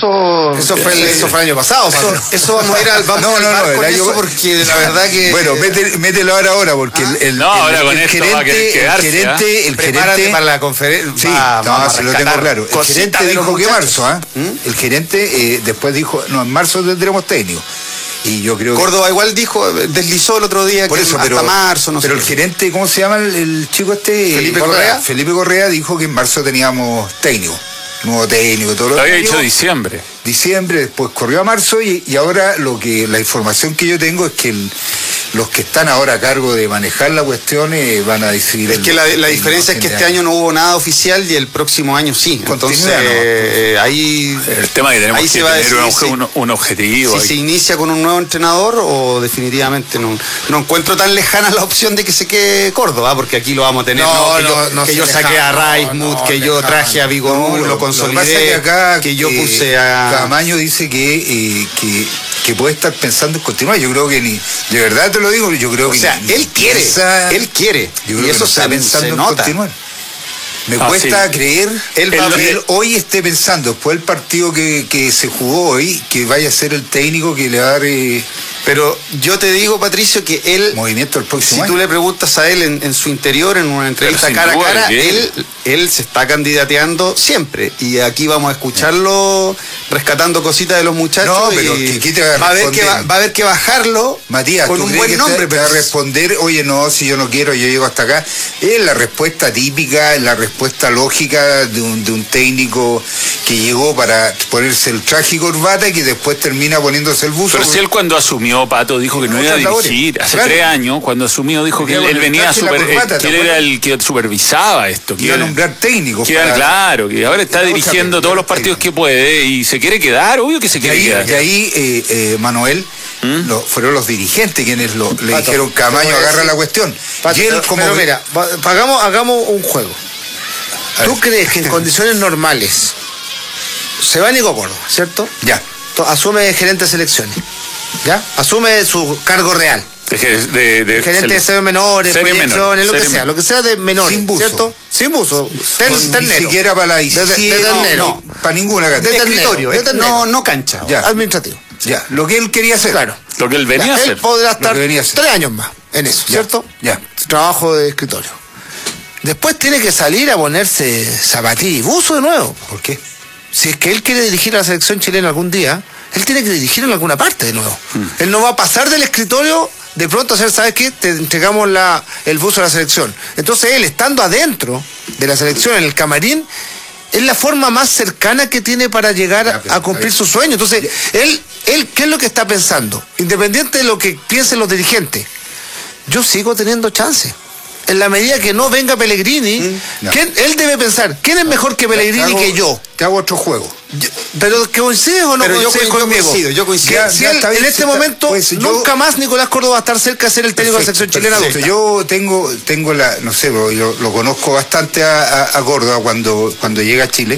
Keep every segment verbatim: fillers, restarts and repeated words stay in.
eso eso fue el, eso fue el año pasado. Eso, eso vamos a ir al vamos no, no, al no, con el eso año, porque la verdad que bueno, mételo, mételo ahora ahora porque ¿Ah? el, el, no, ahora el, con el esto gerente, va a querer quedarse, el gerente, ¿eh? el Prepárate gerente para la conferencia. sí, va, no, se lo tengo claro. El gerente dijo que marzo, ¿ah? ¿eh? ¿Mm? El gerente eh, después dijo, no, en marzo tendremos técnico. Y yo creo Córdoba que... igual dijo, deslizó el otro día Por que eso, hasta pero, marzo, no pero sé. el gerente, ¿cómo se llama el, el chico este? Felipe Correa. Correa. Felipe Correa dijo que en marzo teníamos técnico, nuevo técnico, todo lo Lo había que dicho diciembre. diciembre, después corrió a marzo y, y ahora lo que la información que yo tengo es que el, los que están ahora a cargo de manejar la cuestión eh, van a decidir. Es el, que la, la el diferencia es que fin este de año no hubo nada oficial y el próximo año sí. Entonces Continúa, ¿no? eh, ahí El tema es que tenemos ahí que se va a tener un, decidir un, un objetivo. si ahí. se inicia con un nuevo entrenador o definitivamente no, no encuentro tan lejana la opción de que se quede Córdoba, porque aquí lo vamos a tener. No, que no, yo, no que se yo saqué a lejano, Raismuth, no, que yo lejano. traje a Vigorú, No, lo, lo consolidé, que pasa es que acá que yo eh, puse a... Camaño dice que, eh, que que puede estar pensando en continuar. Yo creo que ni, de verdad te lo digo, yo creo O que sea, ni, él quiere, piensa, él quiere, yo creo y que eso no está se, pensando se en nota. continuar. Me Ah, cuesta sí. creer Él él va- que él hoy esté pensando, después del partido que, que se jugó hoy, que vaya a ser el técnico que le va a dar eh, Pero yo te digo, Patricio, que él, movimiento el próximo si año. tú le preguntas a él en, en su interior, en una entrevista sin cara a duda cara, que él, él se está candidateando siempre. Y aquí vamos a escucharlo rescatando cositas de los muchachos. No, pero y que- que te va a va a haber que responder. va, va a haber que bajarlo Matías, con ¿tú un crees buen que nombre. te, te pero va a responder, oye, no, si yo no quiero, yo llego hasta acá? Es la respuesta típica, es la respuesta lógica de un, de un técnico que llegó para ponerse el traje y corbata y que después termina poniéndose el buzo. Pero si él cuando asumió, Pato, dijo que no iba a Otras labores. dirigir. Hace Claro. tres años, cuando asumió, dijo que Venía él, con él el venía a traje y la super, corbata, eh, ¿te que él era acuerdas? el que supervisaba esto. Que Iba a era- nombrar técnicos. que era- para- claro, que ahora está Era otra dirigiendo cosa, todos los era partidos técnico. que puede y se quiere quedar, obvio que se Y quiere ahí, quedar. y ahí eh, eh, Manuel, ¿Mm? lo- fueron los dirigentes quienes lo, le Pato, dijeron, te Camaño, voy a agarra decir- la cuestión. Pato, y él, pero- como pero que- mira, va- hagamos, hagamos un juego. A ¿Tú ver. crees que en condiciones normales se va Nico Córdoba, ¿cierto? Ya. To- Asume gerente de selecciones, ¿ya? Asume su cargo real. De, de, de- Gerente de se- series menores, serie menor, proyecciones, lo que serie sea, menor. lo que sea de menores, Sin buzo. ¿cierto? Sin buzo. Ten- Con- ni ternero. siquiera para la De- diecisiete, de ternero. no, no, para ninguna De categoría. ternero, escritorio, de eh, ternero. no, no cancha. Ya. Administrativo. Ya, lo que él quería hacer. Claro. Lo que él venía Ya, a él hacer. podrá Lo estar que venía a hacer. tres años más en eso, Ya, ¿cierto? ya. Trabajo de escritorio. Después tiene que salir a ponerse zapatilla y buzo de nuevo. ¿Por qué? Si es que él quiere dirigir a la selección chilena algún día, él tiene que dirigir en alguna parte de nuevo. Hmm. Él no va a pasar del escritorio de pronto a hacer, ¿sabes qué? Te entregamos la, el buzo a la selección. Entonces él, estando adentro de la selección, en el camarín, es la forma más cercana que tiene para llegar Ya, pero, a cumplir a ver. su sueño. Entonces, él, él, ¿qué es lo que está pensando? Independiente de lo que piensen los dirigentes, yo sigo teniendo chance. En la medida que no venga Pellegrini, ya. ¿quién- él debe pensar, ¿quién es mejor que Pellegrini Te hago- que yo? Te hago otro juego. Yo- pero que coincides o no Pero yo coincides co- yo conmigo. coincido, yo coincido. Ya, Si ya él, está bien, en si este está- momento pues, yo- nunca más Nicolás Córdoba va a estar cerca de ser el técnico de la Perfecto, selección chilena perfecto. adulta. Yo tengo, tengo la, no sé, lo, yo lo conozco bastante a, a, a Córdoba cuando, cuando llega a Chile.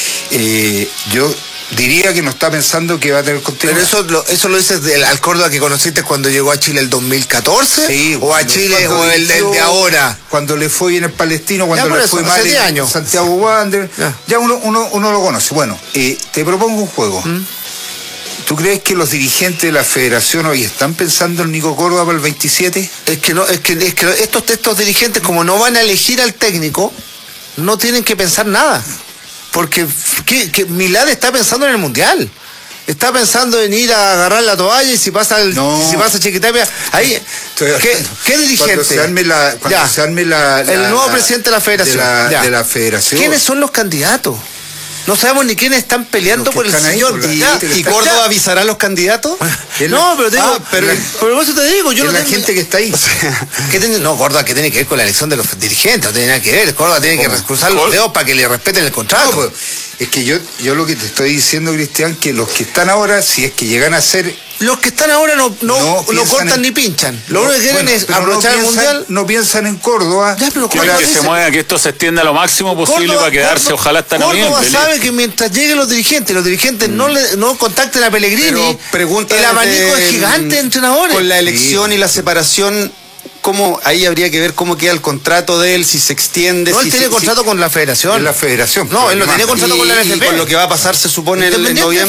Eh, yo diría que no está pensando que va a tener continuidad. Pero eso lo, eso lo dices del, al Córdoba que conociste cuando llegó a Chile el dos mil catorce, Sí, o a cuando- Chile cuando o el, dirigió- el de ahora. Cuando le fue bien el Palestino, cuando por le eso, fue hace mal diez en años. Santiago Wander, Ya. ya, uno, uno, uno lo conoce. Bueno, eh, te propongo un juego. ¿Mm? ¿Tú crees que los dirigentes de la federación hoy están pensando en Nico Córdoba para el veintisiete? Es que no, es que, es que estos estos dirigentes, como no van a elegir al técnico, no tienen que pensar nada. Porque ¿qué, qué? Milán está pensando en el mundial. Está pensando en ir a agarrar la toalla y si pasa el, No. si pasa Chiquitapia, ahí Estoy ¿qué, hablando. qué dirigente? Cuando se arme la, cuando Ya. se arme la, la- el nuevo la- presidente de la federación. De la, Ya. de la federación. ¿Quiénes son los candidatos? No sabemos ni quiénes están peleando Los que por el están ahí, señor. por la- ¿Y, Ya, y ya. Córdoba avisará a los candidatos? Es No, la- pero te digo, Ah, pero, la- pero por eso te digo, yo es no la tengo- gente que está ahí. ¿Qué tiene? No, Córdoba, que tiene que ver con la elección de los dirigentes, no tiene nada que ver. Córdoba tiene que ¿Cómo? cruzar los Cor- dedos para que le respeten el contrato. No, pues, es que yo, yo lo que te estoy diciendo, Cristian, que los que están ahora, si es que llegan a ser... Los que están ahora no, no, No no piensan cortan en- ni pinchan. Lo no, único que quieren bueno, es pero aprovechar no el piensan- mundial. No piensan en Córdoba. Ya, pero Que, Córdoba que se dice- mueva, que esto se extienda lo máximo posible Córdoba- para quedarse, Córdoba- ojalá hasta Córdoba noviembre. sabe que mientras lleguen los dirigentes, los dirigentes no le no contacten a Pellegrini, Pero pregunta el abanico desde- es gigante de entrenadores. Con la elección Sí. y la separación, ¿cómo, ahí habría que ver cómo queda el contrato de él, si se extiende. No, si él tiene si- contrato con la federación. Es la federación. No, él no Además, tiene contrato y, con la N F P. y con lo que va a pasar, se supone, el- en Independiente noviembre.